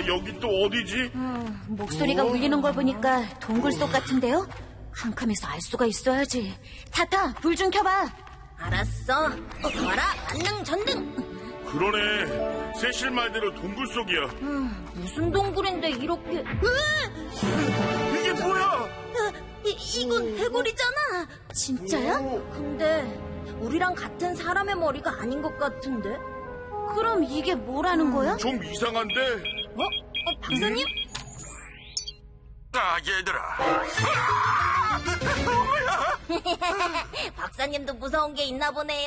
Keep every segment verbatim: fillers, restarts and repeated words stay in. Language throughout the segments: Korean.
여긴 또 어디지? 음, 목소리가 오. 울리는 걸 보니까 동굴 속 같은데요? 캄캄해서 알 수가 있어야지. 타타, 불 좀 켜봐. 알았어. 봐라, 만능 전등. 그러네. 세실 말대로 동굴 속이야. 음, 무슨 동굴인데 이렇게... 으! 이게 뭐야? 이, 이건 해골이잖아. 진짜야? 근데 우리랑 같은 사람의 머리가 아닌 것 같은데? 그럼 이게 뭐라는 거야? 좀 이상한데? 어? 어, 박사님? 아, 얘들아. 박사님도 무서운 게 있나 보네요.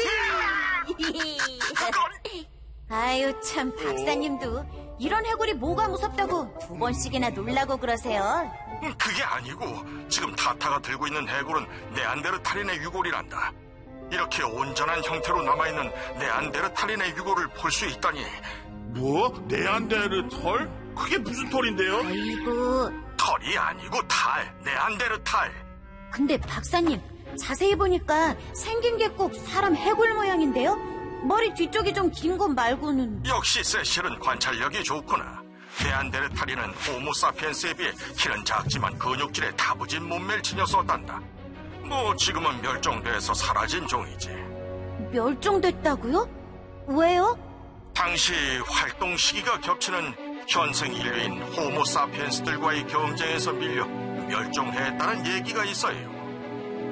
아유, 참, 박사님도 이런 해골이 뭐가 무섭다고 두 번씩이나 놀라고 그러세요. 그게 아니고 지금 타타가 들고 있는 해골은 네안데르탈인의 유골이란다. 이렇게 온전한 형태로 남아있는 네안데르탈인의 유골을 볼 수 있다니. 뭐? 네안데르털? 그게 무슨 털인데요? 아이고. 털이 아니고 탈, 네안데르탈. 근데 박사님, 자세히 보니까 생긴 게 꼭 사람 해골 모양인데요? 머리 뒤쪽이 좀 긴 것 말고는. 역시 세실은 관찰력이 좋구나. 네안데르탈인은 호모사피엔스에 비해 키는 작지만 근육질에 다부진 몸매를 지녔었단다. 뭐 지금은 멸종돼서 사라진 종이지. 멸종됐다고요? 왜요? 당시 활동 시기가 겹치는 현생 인류인 호모사피엔스들과의 경쟁에서 밀려 멸종했다는 얘기가 있어요.